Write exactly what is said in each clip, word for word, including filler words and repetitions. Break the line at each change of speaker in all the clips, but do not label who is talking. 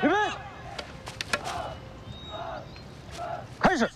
预备，开始。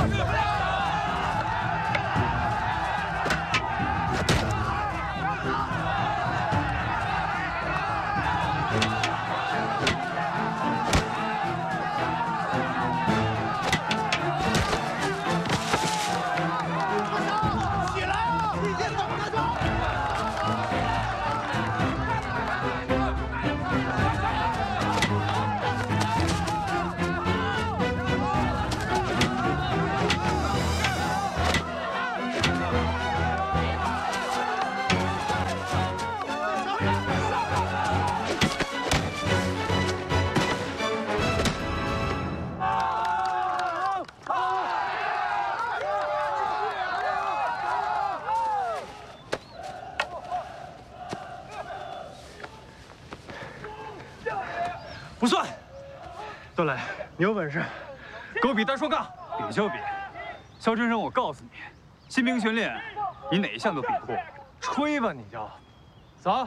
不算。段磊，你有本事，跟我比单双杠，比就比。肖真生，我告诉你，新兵训练，你哪一项都比不过。吹吧你就，走。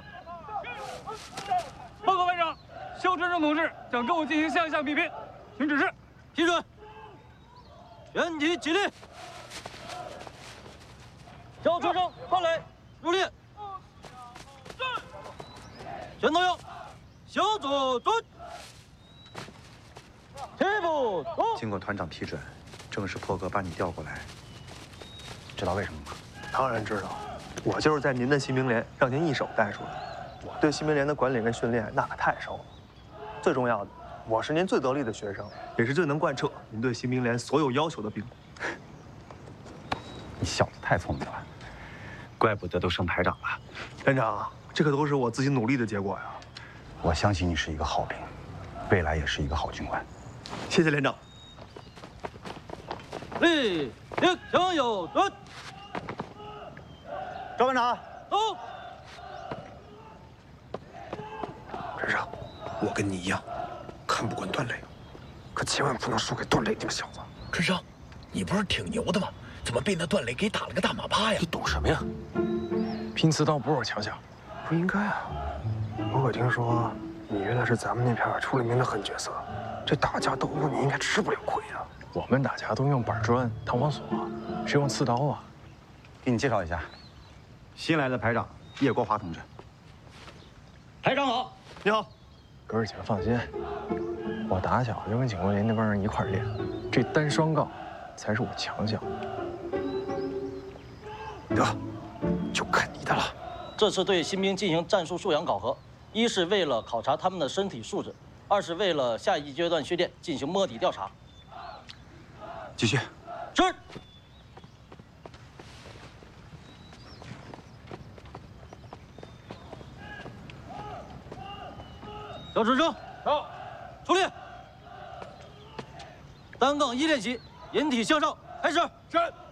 报告班长，肖真生同志将跟我进行项项比拼，请指示。
批准。全体起立。肖真生、段磊入列。全都要向左转。 起步走！
经过团长批准，正式破格把你调过来，知道为什么吗？
当然知道，我就是在您的新兵连让您一手带出来。我对新兵连的管理跟训练那可太熟了。最重要的，我是您最得力的学生，也是最能贯彻您对新兵连所有要求的兵。
你小子太聪明了，怪不得都升排长了。
连长，这可都是我自己努力的结果呀。
我相信你是一个好兵，未来也是一个好军官。
谢谢连长。
立定，向右转。
赵班长，
走。
陈生，我跟你一样，看不惯段磊，可千万不能输给段磊这个小子。
陈生，你不是挺牛的吗？怎么被那段磊给打了个大马趴呀？
你懂什么呀？
拼刺刀不是我强项，
不应该啊！我可听说你原来是咱们那片出了名的狠角色。 这打架斗殴，你应该吃不了亏啊！
我们打架都用板砖、弹簧锁，谁用刺刀啊？
给你介绍一下，新来的排长叶国华同志。
排长好，
你好，
哥儿几个放心，我打小就跟警卫连那帮人一块练，这单双杠才是我强项。
得，就看你的了。
这次对新兵进行战术素养考核，一是为了考察他们的身体素质。 二是为了下一阶段训练进行摸底调查。
继续。
是。肖春生，好，出列。单杠一练习，引体向上，开始。
是。